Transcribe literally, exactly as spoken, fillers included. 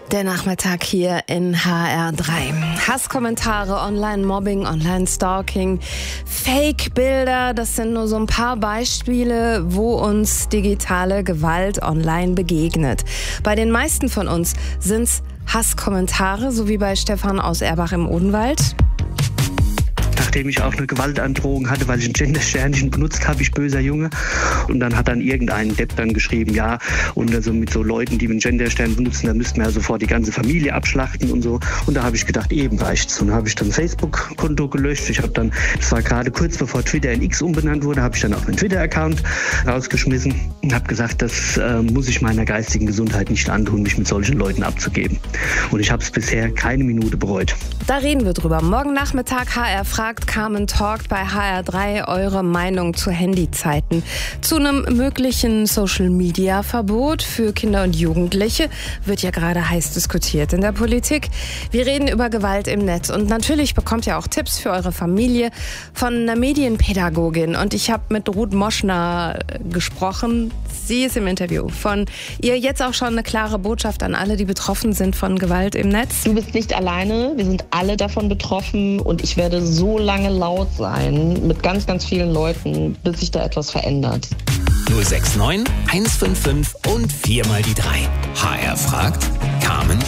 Der Nachmittag hier in H R drei. Hasskommentare, Online-Mobbing, Online-Stalking, Fake-Bilder, das sind nur so ein paar Beispiele, wo uns digitale Gewalt online begegnet. Bei den meisten von uns sind es Hasskommentare, so wie bei Stefan aus Erbach im Odenwald. Nachdem ich auch eine Gewaltandrohung hatte, weil ich ein Gendersternchen benutzt habe, ich böser Junge. Und dann hat dann irgendein Depp dann geschrieben, ja, und also mit so Leuten, die einen Genderstern benutzen, da müssten wir ja sofort die ganze Familie abschlachten und so. Und da habe ich gedacht, eben reicht's. Und dann habe ich dann ein Facebook-Konto gelöscht. Ich habe dann, das war gerade kurz bevor Twitter in X umbenannt wurde, habe ich dann auch meinen Twitter-Account rausgeschmissen und habe gesagt, das äh, muss ich meiner geistigen Gesundheit nicht antun, mich mit solchen Leuten abzugeben. Und ich habe es bisher keine Minute bereut. Da reden wir drüber. Morgen Nachmittag H R fragt, Carmen talkt bei H R drei eure Meinung zu Handyzeiten. Zu einem möglichen Social-Media-Verbot für Kinder und Jugendliche wird ja gerade heiß diskutiert in der Politik. Wir reden über Gewalt im Netz und natürlich bekommt ihr auch Tipps für eure Familie von einer Medienpädagogin. Und ich habe mit Ruth Moschner gesprochen. Sie ist im Interview. Von ihr jetzt auch schon eine klare Botschaft an alle, die betroffen sind von Gewalt im Netz. Du bist nicht alleine, wir sind alle davon betroffen und ich werde so lange laut sein mit ganz, ganz vielen Leuten, bis sich da etwas verändert. null sechs neun, eins fünf fünf und viermal die drei. H R fragt, Carmen